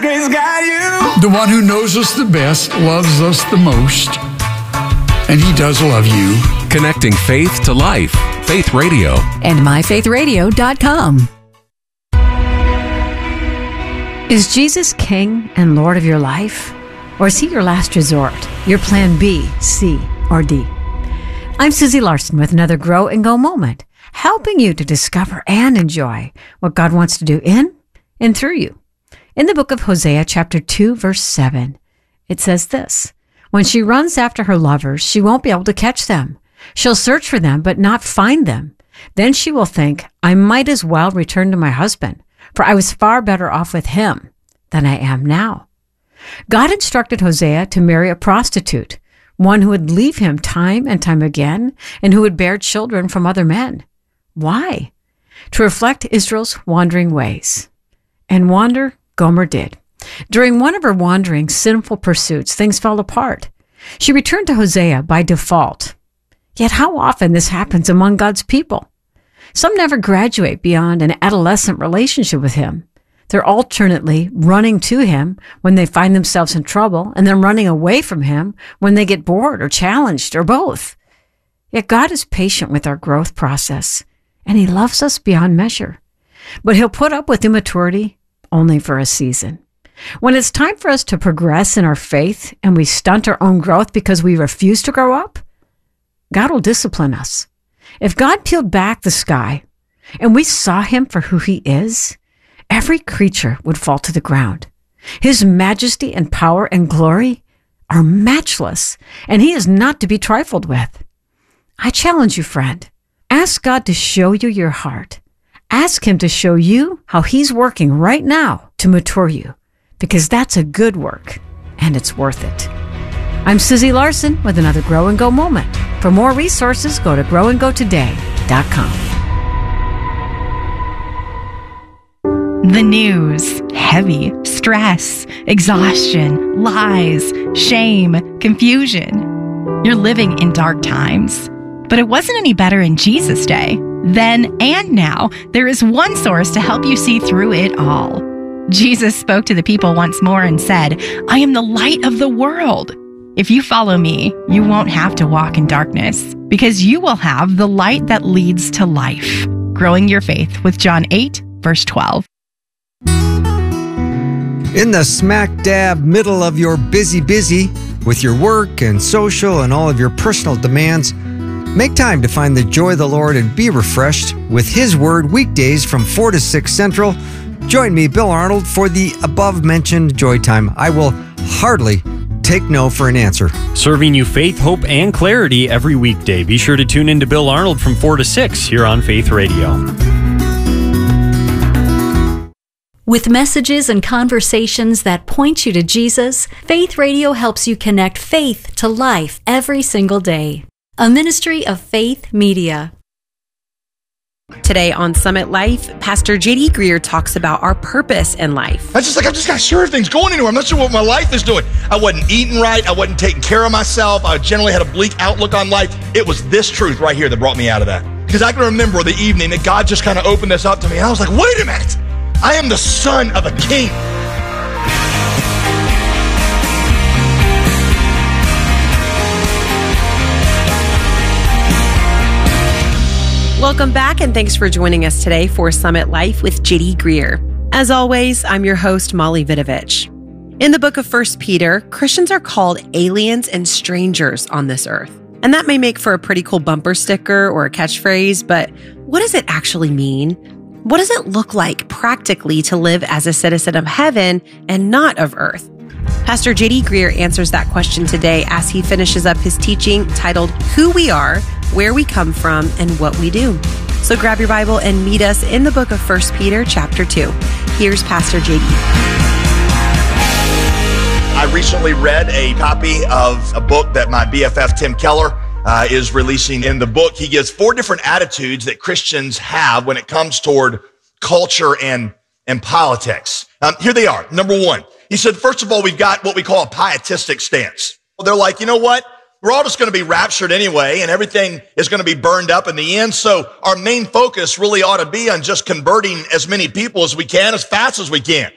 Grace got you. The one who knows us the best loves us the most. And he does love you. Connecting faith to life. Faith Radio. And myfaithradio.com. Is Jesus King and Lord of your life? Or is he your last resort, your plan B, C, or D? I'm Susie Larson with another Grow and Go moment, helping you to discover and enjoy what God wants to do in and through you. In the book of Hosea, chapter 2, verse 7, it says this: when she runs after her lovers, she won't be able to catch them. She'll search for them, but not find them. Then she will think, I might as well return to my husband, for I was far better off with him than I am now. God instructed Hosea to marry a prostitute, one who would leave him time and time again, and who would bear children from other men. Why? To reflect Israel's wandering ways. And wander Gomer did. During one of her wandering, sinful pursuits, things fell apart. She returned to Hosea by default. Yet how often this happens among God's people? Some never graduate beyond an adolescent relationship with him. They're alternately running to him when they find themselves in trouble, and then running away from him when they get bored or challenged, or both. Yet God is patient with our growth process, and he loves us beyond measure. But he'll put up with immaturity only for a season. When it's time for us to progress in our faith and we stunt our own growth because we refuse to grow up, God will discipline us. If God peeled back the sky and we saw him for who he is, every creature would fall to the ground. His majesty and power and glory are matchless, and he is not to be trifled with. I challenge you, friend. Ask God to show you your heart. Ask him to show you how he's working right now to mature you, because that's a good work, and it's worth it. I'm Susie Larson with another Grow and Go moment. For more resources, go to growandgotoday.com. The news: heavy, stress, exhaustion, lies, shame, confusion. You're living in dark times. But it wasn't any better in Jesus' day. Then and now, there is one source to help you see through it all. Jesus spoke to the people once more and said, I am the light of the world. If you follow me, you won't have to walk in darkness, because you will have the light that leads to life. Growing your faith with John 8, verse 12. In the smack dab middle of your busy with your work and social and all of your personal demands, make time to find the joy of the Lord and be refreshed with his word weekdays from 4 to 6 Central. Join me, Bill Arnold, for the above-mentioned Joy Time. I will hardly take no for an answer. Serving you faith, hope, and clarity every weekday. Be sure to tune in to Bill Arnold from 4 to 6 here on Faith Radio. With messages and conversations that point you to Jesus, Faith Radio helps you connect faith to life every single day. A ministry of Faith Media. Today on Summit Life, Pastor J.D. Greer talks about our purpose in life. I'm just not sure if things going anywhere. I'm not sure what my life is doing. I wasn't eating right. I wasn't taking care of myself. I generally had a bleak outlook on life. It was this truth right here that brought me out of that. Because I can remember the evening that God just kind of opened this up to me. And I was like, wait a minute. I am the son of a king. Welcome back, and thanks for joining us today for Summit Life with J.D. Greer. As always, I'm your host, Molly Vidovich. In the book of 1 Peter, Christians are called aliens and strangers on this earth. And that may make for a pretty cool bumper sticker or a catchphrase, but what does it actually mean? What does it look like practically to live as a citizen of heaven and not of earth? Pastor J.D. Greer answers that question today as he finishes up his teaching titled, Who We Are, Where We Come From, and What We Do. So grab your Bible and meet us in the book of 1 Peter chapter 2. Here's Pastor J.D. I recently read a copy of a book that my BFF Tim Keller is releasing. In the book, he gives 4 different attitudes that Christians have when it comes toward culture and politics. Here they are. Number 1, he said, first of all, we've got what we call a pietistic stance. They're like, you know what? We're all just going to be raptured anyway, and everything is going to be burned up in the end. So our main focus really ought to be on just converting as many people as we can, as fast as we can.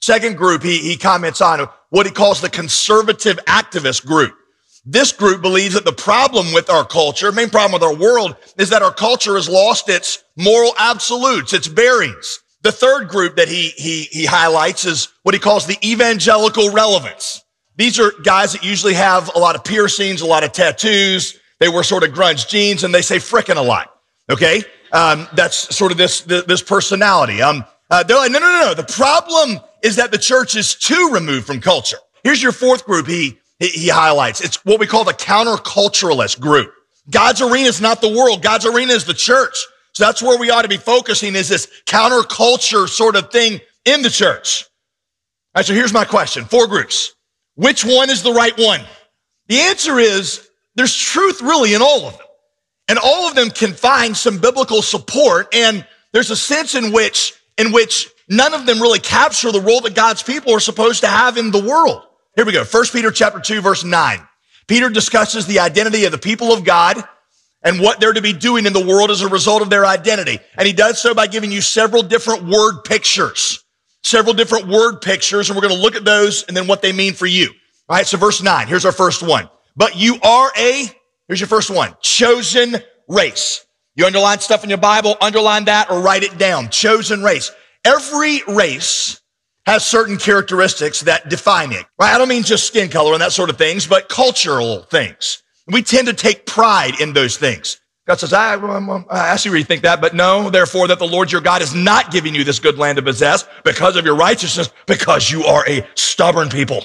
Second group, he comments on what he calls the conservative activist group. This group believes that the problem with our culture, main problem with our world, is that our culture has lost its moral absolutes, its bearings. The third group that he highlights is what he calls the evangelical relevance. These are guys that usually have a lot of piercings, a lot of tattoos. They wear sort of grunge jeans and they say frickin' a lot. Okay. That's sort of this personality. They're like, no. The problem is that the church is too removed from culture. Here's your fourth group he highlights. It's what we call the counterculturalist group. God's arena is not the world. God's arena is the church. So that's where we ought to be focusing, is this counterculture sort of thing in the church. All right, so here's my question. 4 groups. Which one is the right one? The answer is there's truth really in all of them. And all of them can find some biblical support. And there's a sense in which none of them really capture the role that God's people are supposed to have in the world. Here we go. 1 Peter chapter 2, verse 9. Peter discusses the identity of the people of God and what they're to be doing in the world as a result of their identity. And he does so by giving you several different word pictures. And we're going to look at those and then what they mean for you. All right, so verse 9, here's our first one. But you are here's your first one, chosen race. You underline stuff in your Bible, underline that or write it down. Chosen race. Every race has certain characteristics that define it. Right? I don't mean just skin color and that sort of things, but cultural things. We tend to take pride in those things. God says, I see where you think that, but know, therefore, that the Lord your God is not giving you this good land to possess because of your righteousness, because you are a stubborn people.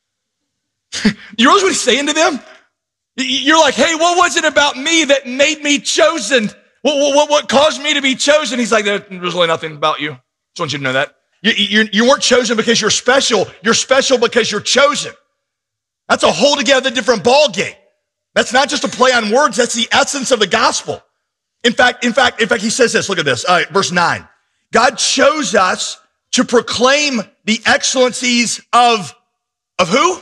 You realize what he's saying to them? You're like, hey, what was it about me that made me chosen? What caused me to be chosen? He's like, there's really nothing about you. Just want you to know that. You weren't chosen because you're special. You're special because you're chosen. That's a whole together different ballgame. That's not just a play on words. That's the essence of the gospel. In fact, he says this. Look at this. Verse 9. God chose us to proclaim the excellencies of who?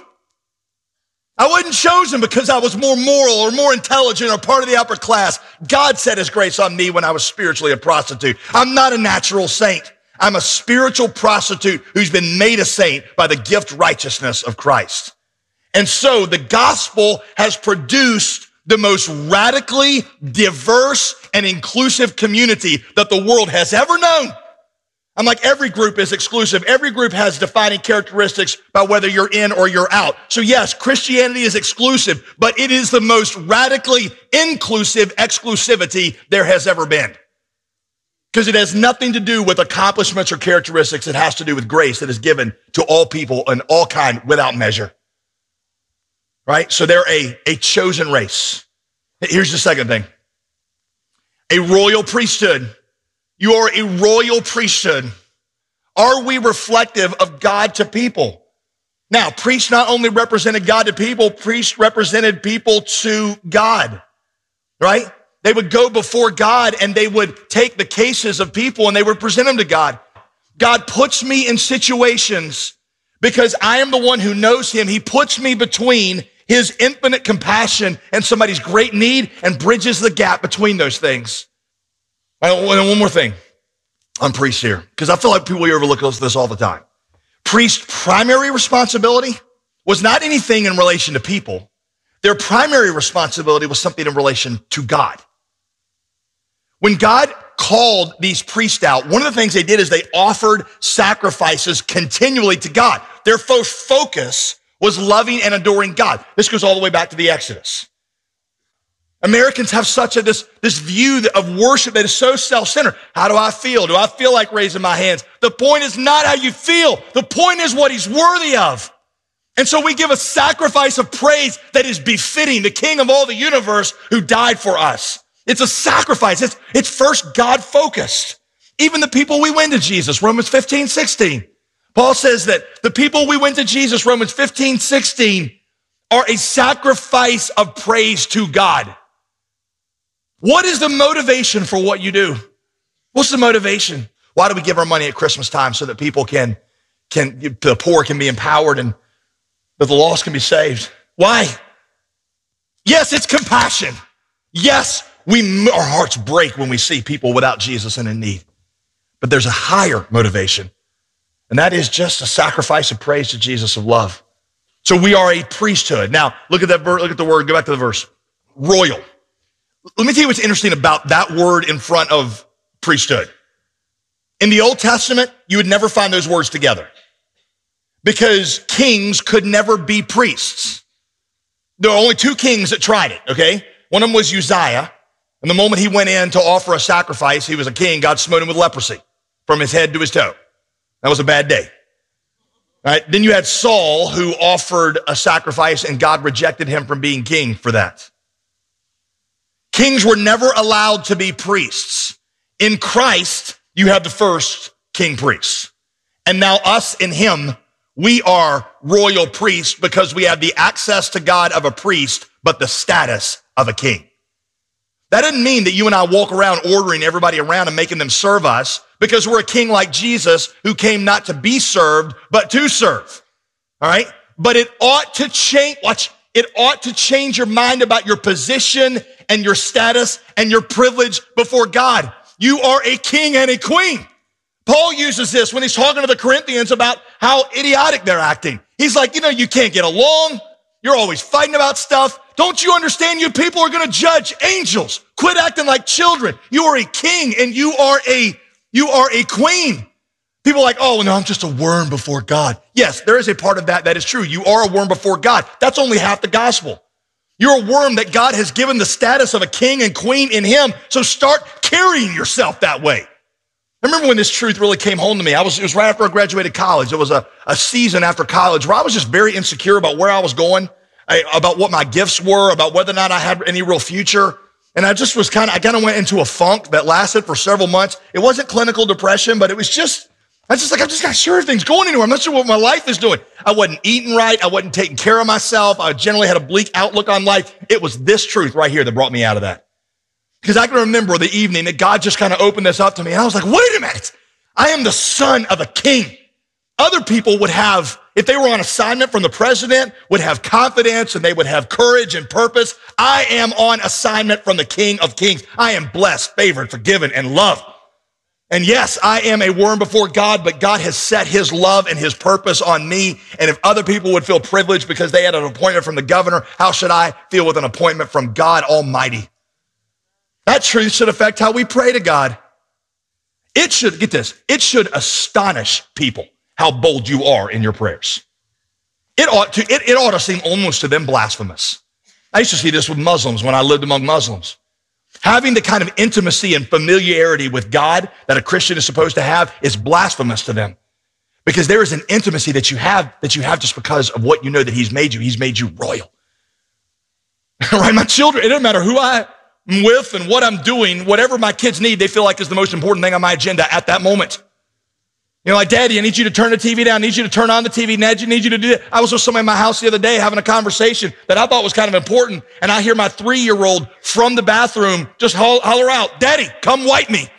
I wasn't chosen because I was more moral or more intelligent or part of the upper class. God set his grace on me when I was spiritually a prostitute. I'm not a natural saint. I'm a spiritual prostitute who's been made a saint by the gift righteousness of Christ. And so the gospel has produced the most radically diverse and inclusive community that the world has ever known. I'm like, every group is exclusive. Every group has defining characteristics by whether you're in or you're out. So yes, Christianity is exclusive, but it is the most radically inclusive exclusivity there has ever been. Because it has nothing to do with accomplishments or characteristics. It has to do with grace that is given to all people and all kind without measure. Right? So they're a chosen race. Here's the second thing. A royal priesthood. You are a royal priesthood. Are we reflective of God to people? Now, priests not only represented God to people, priests represented people to God, right? They would go before God and they would take the cases of people and they would present them to God. God puts me in situations because I am the one who knows him. He puts me between his infinite compassion and somebody's great need and bridges the gap between those things. And one more thing on priests here, because I feel like people overlook this all the time. Priest's primary responsibility was not anything in relation to people. Their primary responsibility was something in relation to God. When God called these priests out, one of the things they did is they offered sacrifices continually to God. Their first focus was loving and adoring God. This goes all the way back to the Exodus. Americans have such this view of worship that is so self-centered. How do I feel? Do I feel like raising my hands? The point is not how you feel. The point is what he's worthy of. And so we give a sacrifice of praise that is befitting the King of all the universe who died for us. It's a sacrifice. It's first God-focused. Even the people we win to Jesus, Romans 15:16. Paul says that the people we win to Jesus, Romans 15:16, are a sacrifice of praise to God. What is the motivation for what you do? What's the motivation? Why do we give our money at Christmas time? So that people the poor can be empowered and that the lost can be saved. Why? Yes, it's compassion. Yes, our hearts break when we see people without Jesus and in need. But there's a higher motivation. And that is just a sacrifice of praise to Jesus of love. So we are a priesthood. Now, look at that verse, look at the word, go back to the verse. Royal. Let me tell you what's interesting about that word in front of priesthood. In the Old Testament, you would never find those words together because kings could never be priests. There are only two kings that tried it, okay? One of them was Uzziah, and the moment he went in to offer a sacrifice, he was a king, God smote him with leprosy from his head to his toe. That was a bad day. All right? Then you had Saul, who offered a sacrifice, and God rejected him from being king for that. Kings were never allowed to be priests. In Christ, you have the first king priest. And now us in him, we are royal priests because we have the access to God of a priest, but the status of a king. That doesn't mean that you and I walk around ordering everybody around and making them serve us because we're a king like Jesus who came not to be served, but to serve. All right? But it ought to change, it ought to change your mind about your position and your status and your privilege before God. You are a king and a queen. Paul uses this when he's talking to the Corinthians about how idiotic they're acting. He's like, you can't get along. You're always fighting about stuff. Don't you understand you people are going to judge angels? Quit acting like children. You are a king and you are a queen. People are like, oh, no, I'm just a worm before God. Yes, there is a part of that is true. You are a worm before God. That's only half the gospel. You're a worm that God has given the status of a king and queen in him. So start carrying yourself that way. I remember when this truth really came home to me. It was right after I graduated college. It was a season after college where I was just very insecure about where I was going, about what my gifts were, about whether or not I had any real future. And I just was I kind of went into a funk that lasted for several months. It wasn't clinical depression, but it was I'm just not sure if things going anywhere. I'm not sure what my life is doing. I wasn't eating right. I wasn't taking care of myself. I generally had a bleak outlook on life. It was this truth right here that brought me out of that. Because I can remember the evening that God just kind of opened this up to me. And I was like, wait a minute. I am the son of a king. Other people would have, if they were on assignment from the president, would have confidence and they would have courage and purpose. I am on assignment from the King of Kings. I am blessed, favored, forgiven, and loved. And yes, I am a worm before God, but God has set his love and his purpose on me. And if other people would feel privileged because they had an appointment from the governor, how should I feel with an appointment from God Almighty? That truth should affect how we pray to God. It should, get this, it should astonish people how bold you are in your prayers. It ought to seem almost to them blasphemous. I used to see this with Muslims when I lived among Muslims. Having the kind of intimacy and familiarity with God that a Christian is supposed to have is blasphemous to them. Because there is an intimacy that you have just because of what you know that he's made you. He's made you royal. Right? My children, it doesn't matter who I'm with and what I'm doing, whatever my kids need, they feel like is the most important thing on my agenda at that moment. Like, Daddy, I need you to turn the TV down. I need you to turn on the TV. Dad, I need you to do that. I was with somebody in my house the other day having a conversation that I thought was kind of important. And I hear my 3-year-old from the bathroom just holler out, Daddy, come wipe me.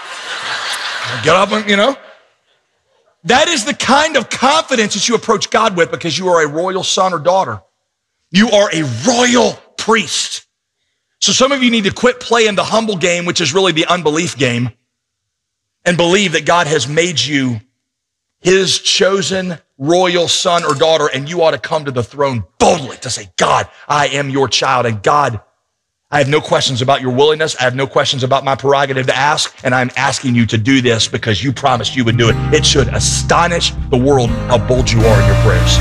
I get up and, That is the kind of confidence that you approach God with because you are a royal son or daughter. You are a royal priest. So some of you need to quit playing the humble game, which is really the unbelief game, and believe that God has made you his chosen royal son or daughter, and you ought to come to the throne boldly to say, God, I am your child, and God, I have no questions about your willingness. I have no questions about my prerogative to ask, and I'm asking you to do this because you promised you would do it. It should astonish the world how bold you are in your prayers.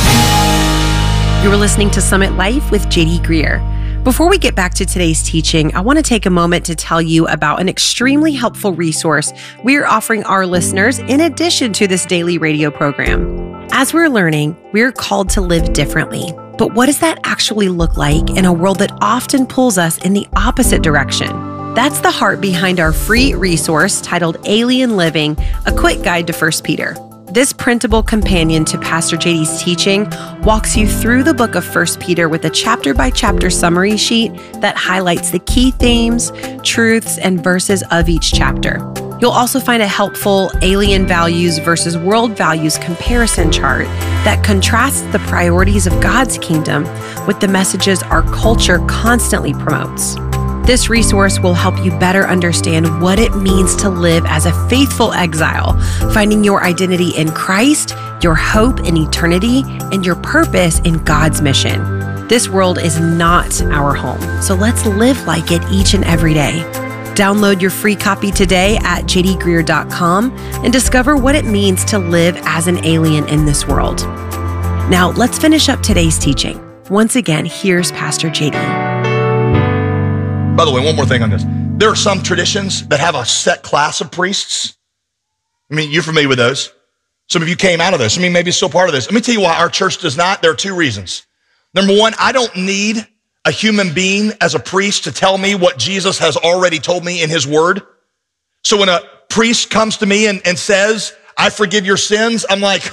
You were listening to Summit Life with JD Greear. Before we get back to today's teaching, I want to take a moment to tell you about an extremely helpful resource we're offering our listeners in addition to this daily radio program. As we're learning, we're called to live differently. But what does that actually look like in a world that often pulls us in the opposite direction? That's the heart behind our free resource titled Alien Living, a quick guide to 1 Peter. This printable companion to Pastor JD's teaching walks you through the book of 1 Peter with a chapter-by-chapter summary sheet that highlights the key themes, truths, and verses of each chapter. You'll also find a helpful alien values versus world values comparison chart that contrasts the priorities of God's kingdom with the messages our culture constantly promotes. This resource will help you better understand what it means to live as a faithful exile, finding your identity in Christ, your hope in eternity, and your purpose in God's mission. This world is not our home, so let's live like it each and every day. Download your free copy today at jdgreear.com and discover what it means to live as an alien in this world. Now, let's finish up today's teaching. Once again, here's Pastor JD. By the way, one more thing on this. There are some traditions that have a set class of priests. I mean, you're familiar with those. Some of you came out of this. I mean, maybe it's still part of this. Let me tell you why our church does not. There are two reasons. Number one, I don't need a human being as a priest to tell me what Jesus has already told me in his word. So when a priest comes to me and says, I forgive your sins, I'm like,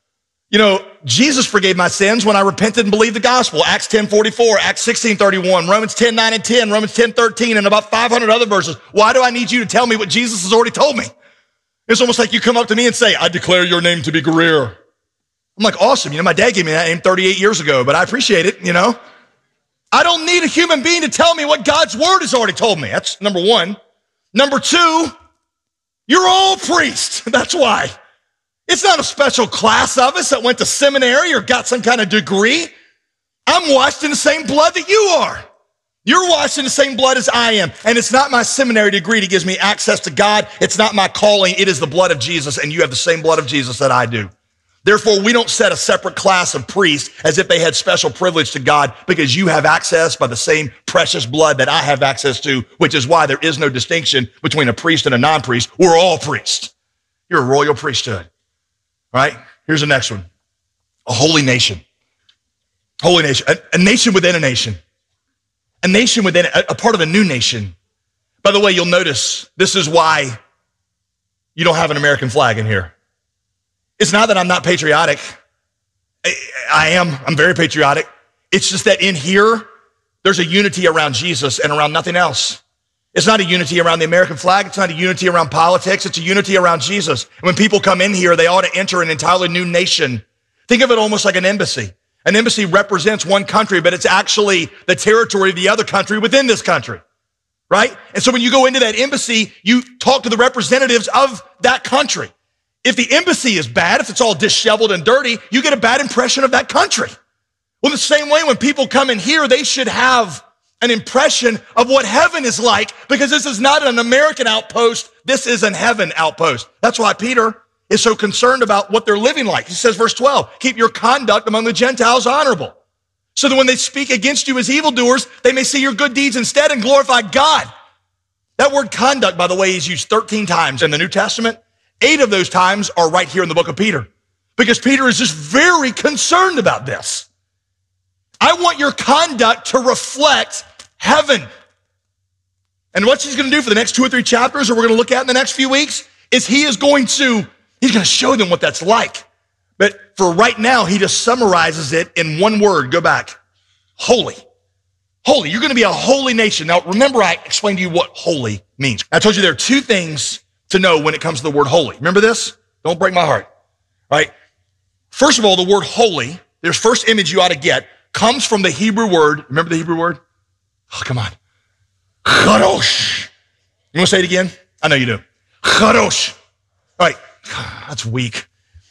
Jesus forgave my sins when I repented and believed the gospel. Acts 10:44, Acts 16:31, Romans 10:9 and 10, Romans 10:13, and about 500 other verses. Why do I need you to tell me what Jesus has already told me? It's almost like you come up to me and say, I declare your name to be Greear. I'm like, awesome. My dad gave me that name 38 years ago, but I appreciate it, I don't need a human being to tell me what God's word has already told me. That's number one. Number two, you're all priests. That's why. It's not a special class of us that went to seminary or got some kind of degree. I'm washed in the same blood that you are. You're washed in the same blood as I am. And it's not my seminary degree that gives me access to God. It's not my calling. It is the blood of Jesus, and you have the same blood of Jesus that I do. Therefore, we don't set a separate class of priests as if they had special privilege to God, because you have access by the same precious blood that I have access to, which is why there is no distinction between a priest and a non-priest. We're all priests. You're a royal priesthood. All right, here's the next one. A holy nation. Holy nation. A nation within a nation. A nation within a part of a new nation. By the way, you'll notice this is why you don't have an American flag in here. It's not that I'm not patriotic. I am. I'm very patriotic. It's just that in here, there's a unity around Jesus and around nothing else. It's not a unity around the American flag. It's not a unity around politics. It's a unity around Jesus. And when people come in here, they ought to enter an entirely new nation. Think of it almost like an embassy. An embassy represents one country, but it's actually the territory of the other country within this country, right? And so when you go into that embassy, you talk to the representatives of that country. If the embassy is bad, if it's all disheveled and dirty, you get a bad impression of that country. Well, the same way when people come in here, they should have an impression of what heaven is like, because this is not an American outpost. This is an heaven outpost. That's why Peter is so concerned about what they're living like. He says, verse 12, keep your conduct among the Gentiles honorable, so that when they speak against you as evildoers, they may see your good deeds instead and glorify God. That word conduct, by the way, is used 13 times in the New Testament. 8 of those times are right here in the book of Peter, because Peter is just very concerned about this. I want your conduct to reflect heaven. And what he's going to do for the next 2 or 3 chapters that we're going to look at in the next few weeks is he's going to show them what that's like. But for right now, he just summarizes it in one word. Go back. Holy. Holy. You're going to be a holy nation. Now, remember, I explained to you what holy means. I told you there are 2 things to know when it comes to the word holy. Remember this? Don't break my heart. All right. First of all, the word holy, there's first image you ought to get, comes from the Hebrew word. Remember the Hebrew word? Oh, come on. Kadosh. You want to say it again? I know you do. Kadosh. All right. That's weak.